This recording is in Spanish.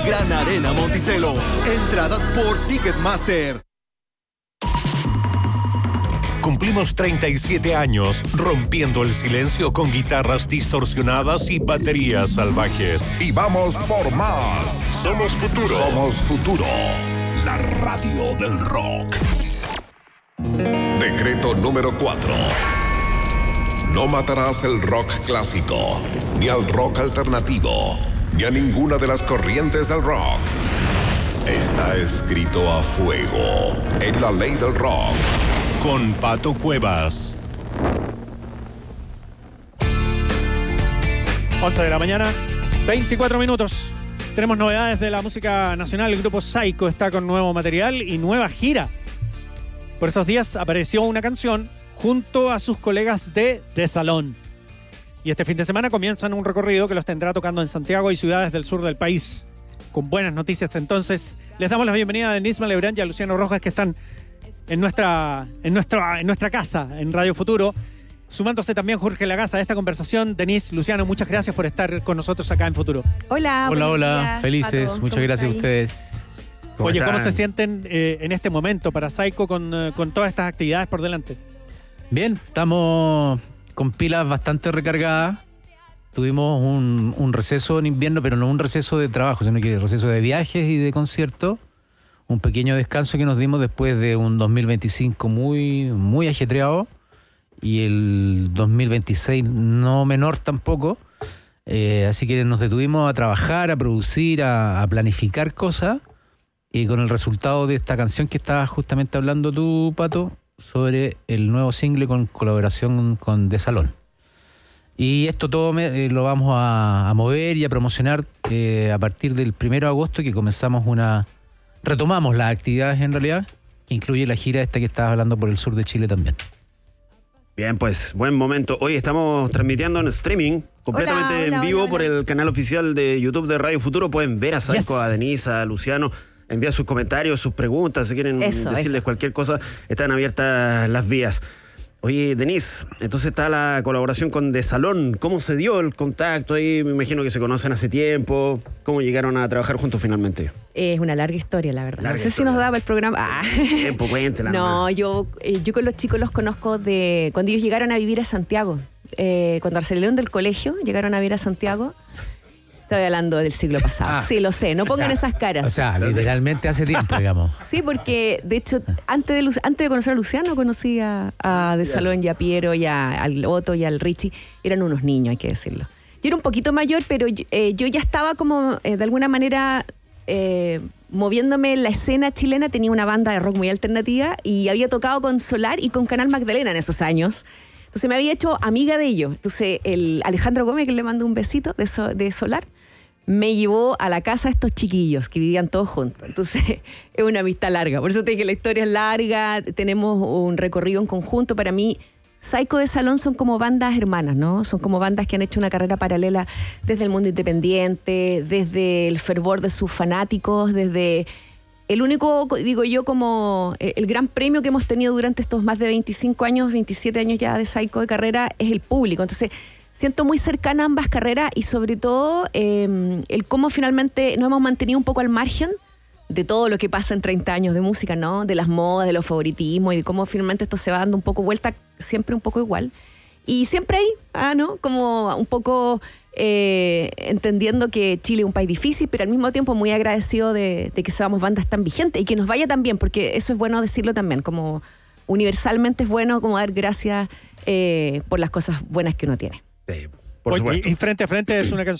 Gran Arena Monticello. Entradas por Ticketmaster. Cumplimos 37 años rompiendo el silencio con guitarras distorsionadas y baterías salvajes. Y vamos por más. Somos futuro. Somos futuro. La radio del rock. Decreto número 4. No matarás el rock clásico, ni al rock alternativo, ni a ninguna de las corrientes del rock. Está escrito a fuego en la ley del rock. Con Pato Cuevas. 11 de la mañana, 24 minutos. Tenemos novedades de la música nacional. El grupo Saiko está con nuevo material y nueva gira. Por estos días apareció una canción junto a sus colegas de Salón. Y este fin de semana comienzan un recorrido que los tendrá tocando en Santiago y ciudades del sur del país. Con buenas noticias, entonces, les damos la bienvenida a Denise Malebrán y a Luciano Rojas, que están en nuestra casa, en Radio Futuro. Sumándose también Jorge Lagaza a esta conversación. Denise, Luciano, muchas gracias por estar con nosotros acá en Futuro. Hola. Hola. Felices. Pato, muchas gracias a ustedes. Oye, ¿cómo se sienten en este momento para Saiko con todas estas actividades por delante? Bien, estamos con pilas bastante recargadas. Tuvimos un receso en invierno, pero no un receso de trabajo, sino que un receso de viajes y de conciertos. Un pequeño descanso que nos dimos después de un 2025 muy, muy ajetreado y el 2026 no menor tampoco. Así que nos detuvimos a trabajar, a producir, a planificar cosas, y con el resultado de esta canción que estabas justamente hablando tú, Pato, sobre el nuevo single con colaboración con De Salón. Y esto todo lo vamos a mover y a promocionar a partir del 1 de agosto, que retomamos las actividades en realidad, que incluye la gira esta que estabas hablando por el sur de Chile también. Bien, pues, buen momento. Hoy estamos transmitiendo en streaming, completamente en vivo por el canal oficial de YouTube de Radio Futuro. Pueden ver a Saiko, a Denise, a Luciano, enviar sus comentarios, sus preguntas, si quieren decirles cualquier cosa, están abiertas las vías. Oye, Denise, entonces está la colaboración con De Salón. ¿Cómo se dio el contacto ahí? Me imagino que se conocen hace tiempo. ¿Cómo llegaron a trabajar juntos finalmente? Es una larga historia, la verdad. No sé si nos daba el programa. Tiempo, cuéntela. No, yo con los chicos los conozco de cuando ellos llegaron a vivir a Santiago. Cuando salieron del colegio, llegaron a vivir a Santiago. Estoy hablando del siglo pasado. Sí, lo sé. No pongan esas caras. O sea, literalmente hace tiempo, digamos. Sí, porque de hecho, antes de conocer a Luciano, conocí a De Salón y a Piero y al Otto y al Richie. Eran unos niños, hay que decirlo. Yo era un poquito mayor, pero yo ya estaba como, de alguna manera, moviéndome en la escena chilena. Tenía una banda de rock muy alternativa y había tocado con Solar y con Canal Magdalena en esos años. Entonces me había hecho amiga de ellos. Entonces el Alejandro Gómez, que le mandó un besito de Solar, me llevó a la casa de estos chiquillos que vivían todos juntos. Entonces es una amistad larga. Por eso te dije, la historia es larga, tenemos un recorrido en conjunto. Para mí, Saiko, De Salón son como bandas hermanas, ¿no? Son como bandas que han hecho una carrera paralela desde el mundo independiente, desde el fervor de sus fanáticos, desde el único, digo yo, como el gran premio que hemos tenido durante estos más de 25 años, 27 años ya de Saiko de carrera, es el público. Entonces siento muy cercana ambas carreras y sobre todo el cómo finalmente nos hemos mantenido un poco al margen de todo lo que pasa en 30 años de música, ¿no? De las modas, de los favoritismos y de cómo finalmente esto se va dando un poco vuelta, siempre un poco igual. Y siempre ahí, ¿no? Como un poco entendiendo que Chile es un país difícil, pero al mismo tiempo muy agradecido de que seamos bandas tan vigentes y que nos vaya tan bien, porque eso es bueno decirlo también, como universalmente es bueno como dar gracias por las cosas buenas que uno tiene. Por supuesto. Y Frente a Frente es una canción